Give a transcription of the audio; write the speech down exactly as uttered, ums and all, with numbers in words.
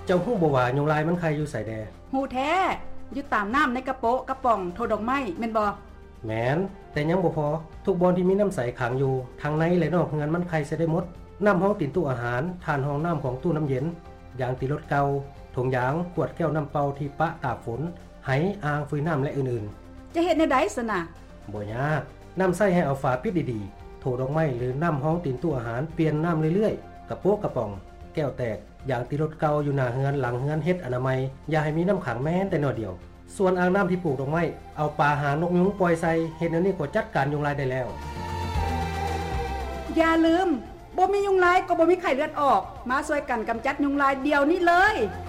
เจ้าฮู้บ่ว่ายุงลายมันไข่อยู่ไสแดฮู้แท้อยู่ตามน้ำในกระโปะกระป๋องโทดอกไม้แม่นบ่แม่นแต่ยังบ่พอทุกบ่อนที่มีน้ำใสขังอยู่ทั้งในและนอกเฮือนมันไข่ใส่ได้หมดน้ำห้องติ่นตู้อาหารทานห้องน้ำของตู้น้ำเย็นยางติรถเก่าถุงยางขวดแก้วน้ำเปล่าที่ปะตากฝนไหอ่างฟืนน้ำและอื่นๆจะเฮ็ดแนวใดซะน่ะบ่ยากน้ำใส่ให้เอาฝาปิดดีๆโถดอกไม้หรือน้ำห้องติ่นตู้อาหารเปลี่ยนน้ำเรื่อยๆกระโปะกระป๋องแก้วแตกยางติรถเก่าอยู่หน้าเฮือนหลังเฮือนเฮ็ดอนามัยอย่าให้มีน้ำขังแม้แต่น้อยเดียวส่วนอ่างน้ำที่ปลูกดอกไม้เอาปลาหางนกยุงปล่อยใส่เฮ็ดแนวนี้ก็จัดการยุงลายได้แล้วอย่าลืมบ่มียุงลายก็บ่มีไข้เลือดออกมาช่วยกันกำจัดยุงลายเดียวนี้เลย